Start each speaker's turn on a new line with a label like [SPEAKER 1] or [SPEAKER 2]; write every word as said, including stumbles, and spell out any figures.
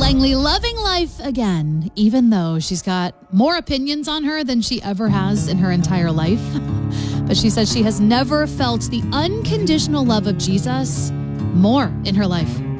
[SPEAKER 1] Langley loving life again, even though she's got more opinions on her than she ever has in her entire life. But she says she has never felt the unconditional love of Jesus more in her life.